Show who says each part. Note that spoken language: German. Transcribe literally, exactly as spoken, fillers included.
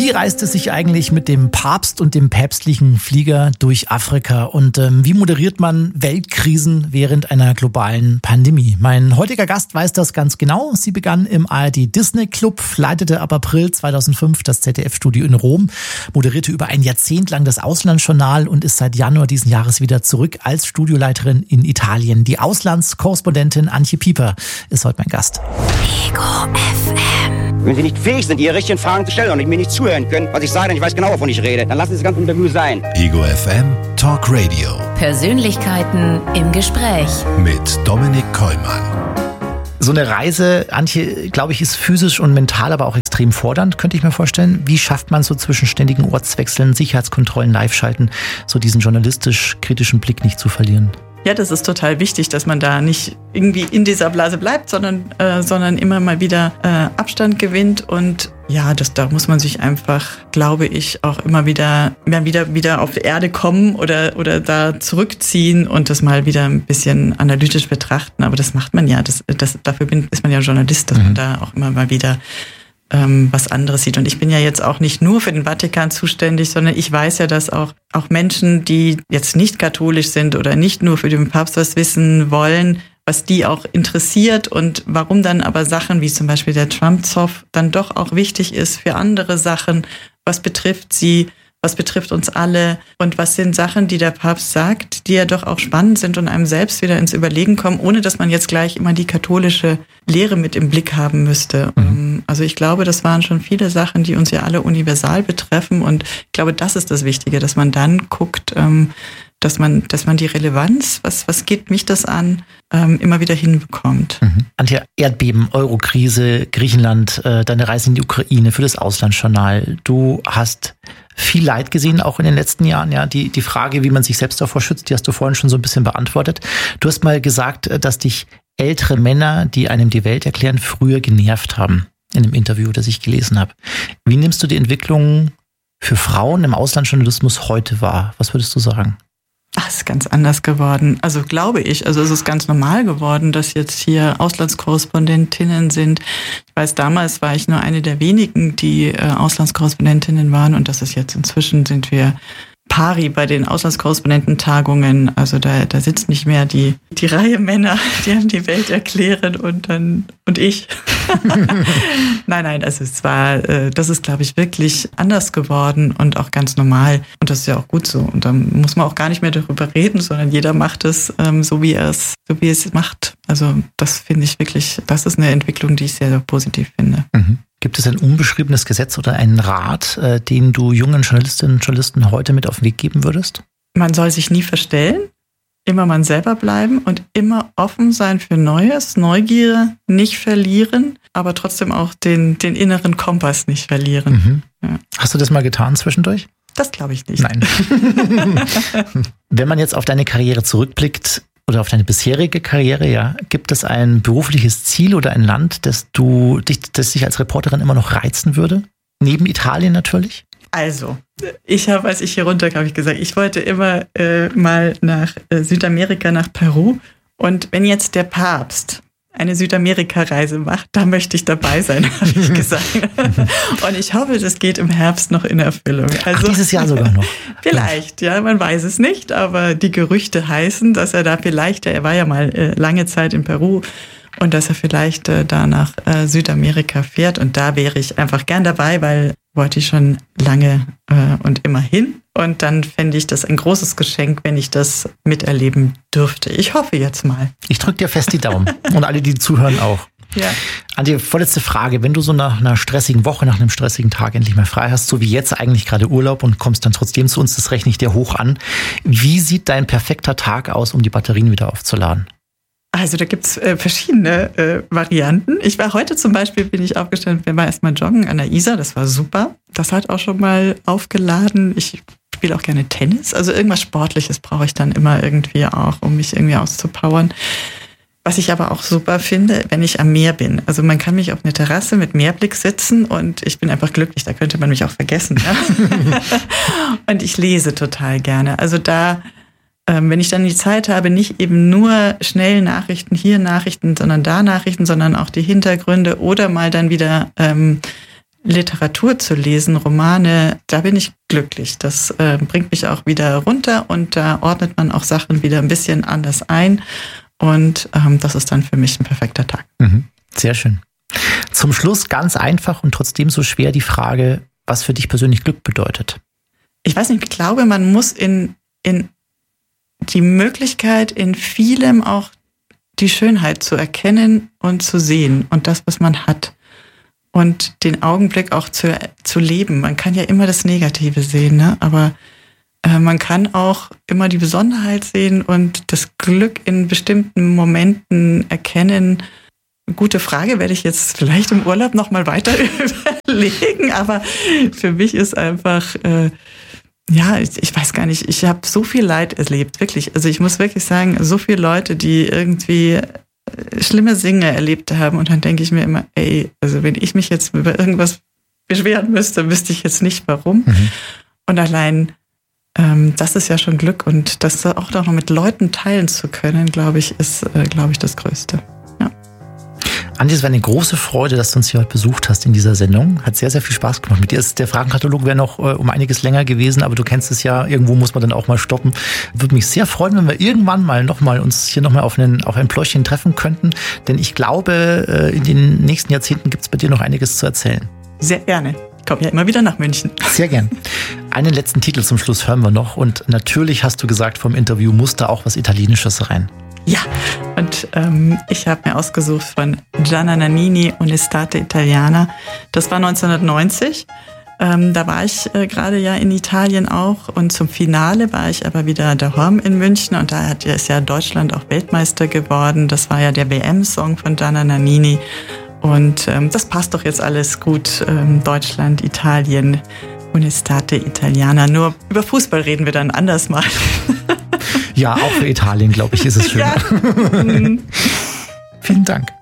Speaker 1: Wie reist es sich eigentlich mit dem Papst und dem päpstlichen Flieger durch Afrika? Und ähm, wie moderiert man Weltkrisen während einer globalen Pandemie? Mein heutiger Gast weiß das ganz genau. Sie begann im A R D Disney Club, leitete ab April zweitausendfünf das Z D F-Studio in Rom, moderierte über ein Jahrzehnt lang das Auslandsjournal und ist seit Januar diesen Jahres wieder zurück als Studioleiterin in Italien. Die Auslandskorrespondentin Antje Pieper ist heute mein Gast.
Speaker 2: Ego F M.
Speaker 3: Wenn Sie nicht fähig sind, Ihre richtigen Fragen zu stellen und mir nicht zuhören können, was ich sage, denn ich weiß genau, wovon ich rede, dann lassen Sie das ganze Interview sein.
Speaker 4: Ego F M Talk Radio.
Speaker 2: Persönlichkeiten im Gespräch.
Speaker 4: Mit Dominik Kollmann.
Speaker 1: So eine Reise, Antje, glaube ich, ist physisch und mental aber auch extrem fordernd, könnte ich mir vorstellen. Wie schafft man so zwischen ständigen Ortswechseln, Sicherheitskontrollen, Live-Schalten, so diesen journalistisch-kritischen Blick nicht zu verlieren?
Speaker 5: Ja, das ist total wichtig, dass man da nicht irgendwie in dieser Blase bleibt, sondern, äh, sondern immer mal wieder äh, Abstand gewinnt. Und ja, das, da muss man sich einfach, glaube ich, auch immer wieder, wieder, wieder auf die Erde kommen oder, oder da zurückziehen und das mal wieder ein bisschen analytisch betrachten. Aber das macht man ja. Das, das, dafür bin, ist man ja Journalist, dass mhm. man da auch immer mal wieder ähm, was anderes sieht. Und ich bin ja jetzt auch nicht nur für den Vatikan zuständig, sondern ich weiß ja, dass auch, auch Menschen, die jetzt nicht katholisch sind oder nicht nur für den Papst was wissen wollen, was die auch interessiert und warum dann aber Sachen wie zum Beispiel der Trump-Zoff dann doch auch wichtig ist für andere Sachen. Was betrifft sie? Was betrifft uns alle? Und was sind Sachen, die der Papst sagt, die ja doch auch spannend sind und einem selbst wieder ins Überlegen kommen, ohne dass man jetzt gleich immer die katholische Lehre mit im Blick haben müsste. Mhm. Also ich glaube, das waren schon viele Sachen, die uns ja alle universal betreffen. Und ich glaube, das ist das Wichtige, dass man dann guckt, dass man, dass man die Relevanz, was, was geht mich das an, immer wieder hinbekommt.
Speaker 1: Mhm. Antje, Erdbeben, Eurokrise, Griechenland, deine Reise in die Ukraine für das Auslandsjournal. Du hast viel Leid gesehen, auch in den letzten Jahren. Ja, die, die Frage, wie man sich selbst davor schützt, die hast du vorhin schon so ein bisschen beantwortet. Du hast mal gesagt, dass dich ältere Männer, die einem die Welt erklären, früher genervt haben, in einem Interview, das ich gelesen habe. Wie nimmst du die Entwicklung für Frauen im Auslandsjournalismus heute wahr? Was würdest du sagen?
Speaker 5: Ach, es ist ganz anders geworden. Also glaube ich, also es ist ganz normal geworden, dass jetzt hier Auslandskorrespondentinnen sind. Ich weiß, damals war ich nur eine der wenigen, die äh, Auslandskorrespondentinnen waren und das ist jetzt inzwischen sind wir pari bei den Auslandskorrespondententagungen. Also da, da sitzt nicht mehr die, die Reihe Männer, die einem die Welt erklären und dann und ich. Nein, nein, also es war, das ist, glaube ich, wirklich anders geworden und auch ganz normal. Und das ist ja auch gut so. Und dann muss man auch gar nicht mehr darüber reden, sondern jeder macht es ähm, so, wie er es, so wie er es macht. Also das finde ich wirklich, das ist eine Entwicklung, die ich sehr, sehr positiv finde.
Speaker 1: Mhm. Gibt es ein unbeschriebenes Gesetz oder einen Rat, äh, den du jungen Journalistinnen und Journalisten heute mit auf den Weg geben würdest?
Speaker 5: Man soll sich nie verstellen, immer man selber bleiben und immer offen sein für Neues, Neugier nicht verlieren, aber trotzdem auch den, den inneren Kompass nicht verlieren.
Speaker 1: Mhm. Ja. Hast du das mal getan zwischendurch?
Speaker 5: Das glaube ich nicht.
Speaker 1: Nein. Wenn man jetzt auf deine Karriere zurückblickt, oder auf deine bisherige Karriere, ja, gibt es ein berufliches Ziel oder ein Land, das du dich, das dich als Reporterin immer noch reizen würde? Neben Italien natürlich?
Speaker 5: Also, ich habe, als ich hier runterkam, habe ich gesagt, ich wollte immer äh, mal nach äh, Südamerika, nach Peru. Und wenn jetzt der Papst eine Südamerika-Reise macht, da möchte ich dabei sein, habe ich gesagt. Und ich hoffe, das geht im Herbst noch in Erfüllung.
Speaker 1: Also, Ach, dieses Jahr sogar noch?
Speaker 5: Vielleicht, ja, man weiß es nicht, aber die Gerüchte heißen, dass er da vielleicht, er war ja mal äh, lange Zeit in Peru, und dass er vielleicht äh, da nach äh, Südamerika fährt. Und da wäre ich einfach gern dabei, weil wollte ich schon lange äh, und immer hin. Und dann fände ich das ein großes Geschenk, wenn ich das miterleben dürfte. Ich hoffe jetzt mal.
Speaker 1: Ich drücke dir fest die Daumen. Und alle, die zuhören, auch.
Speaker 5: Ja.
Speaker 1: Antje, vorletzte Frage. Wenn du so nach einer stressigen Woche, nach einem stressigen Tag endlich mal frei hast, so wie jetzt eigentlich gerade Urlaub und kommst dann trotzdem zu uns, das rechne ich dir hoch an. Wie sieht dein perfekter Tag aus, um die Batterien wieder aufzuladen?
Speaker 5: Also da gibt's äh, verschiedene äh, Varianten. Ich war heute zum Beispiel, bin ich aufgestanden, wir waren erstmal joggen an der Isar, das war super. Das hat auch schon mal aufgeladen. Ich spiele auch gerne Tennis, also irgendwas Sportliches brauche ich dann immer irgendwie auch, um mich irgendwie auszupowern. Was ich aber auch super finde, wenn ich am Meer bin. Also man kann mich auf eine Terrasse mit Meerblick sitzen und ich bin einfach glücklich, da könnte man mich auch vergessen. Ja? Und ich lese total gerne. Also da, ähm, wenn ich dann die Zeit habe, nicht eben nur schnell Nachrichten, hier Nachrichten, sondern da Nachrichten, sondern auch die Hintergründe oder mal dann wieder ähm, Literatur zu lesen, Romane, da bin ich glücklich. Das äh, bringt mich auch wieder runter und da ordnet man auch Sachen wieder ein bisschen anders ein. Und ähm, das ist dann für mich ein perfekter Tag.
Speaker 1: Mhm. Sehr schön. Zum Schluss ganz einfach und trotzdem so schwer die Frage, was für dich persönlich Glück bedeutet.
Speaker 5: Ich weiß nicht, ich glaube, man muss in, in die Möglichkeit, in vielem auch die Schönheit zu erkennen und zu sehen und das, was man hat. Und den Augenblick auch zu, zu leben. Man kann ja immer das Negative sehen, ne? Aber äh, man kann auch immer die Besonderheit sehen und das Glück in bestimmten Momenten erkennen. Gute Frage, werde ich jetzt vielleicht im Urlaub nochmal weiter überlegen. Aber für mich ist einfach, äh, ja, ich, ich weiß gar nicht, ich habe so viel Leid erlebt, wirklich. Also ich muss wirklich sagen, so viele Leute, die irgendwie schlimme Dinge erlebt haben und dann denke ich mir immer, ey, also wenn ich mich jetzt über irgendwas beschweren müsste, wüsste ich jetzt nicht warum. Mhm. Und allein ähm, das ist ja schon Glück und das auch noch mit Leuten teilen zu können, glaube ich, ist, äh, glaube ich, das Größte. Ja.
Speaker 1: Andi, es war eine große Freude, dass du uns hier heute besucht hast in dieser Sendung. Hat sehr, sehr viel Spaß gemacht. Mit dir ist der Fragenkatalog wäre noch äh, um einiges länger gewesen, aber du kennst es ja, irgendwo muss man dann auch mal stoppen. Würde mich sehr freuen, wenn wir irgendwann mal noch mal uns hier noch mal auf, einen, auf ein Pläuschchen treffen könnten, denn ich glaube, äh, in den nächsten Jahrzehnten gibt es bei dir noch einiges zu erzählen.
Speaker 5: Sehr gerne. Ich komme ja immer wieder nach München.
Speaker 1: Sehr gern. Einen letzten Titel zum Schluss hören wir noch und natürlich hast du gesagt, vom Interview muss da auch was Italienisches rein.
Speaker 5: Ja, und ähm, ich habe mir ausgesucht von Gianna Nannini, Un'estate Italiana. Das war neunzehnhundertneunzig. Ähm, da war ich äh, gerade ja in Italien auch und zum Finale war ich aber wieder daheim in München und da hat, ist ja Deutschland auch Weltmeister geworden. Das war ja der W M-Song von Gianna Nannini und ähm, das passt doch jetzt alles gut. Ähm, Deutschland, Italien, Un'estate Italiana. Nur über Fußball reden wir dann anders mal.
Speaker 1: Ja, auch für Italien, glaube ich, ist es schön. Ja.
Speaker 5: Mhm.
Speaker 1: Vielen Dank.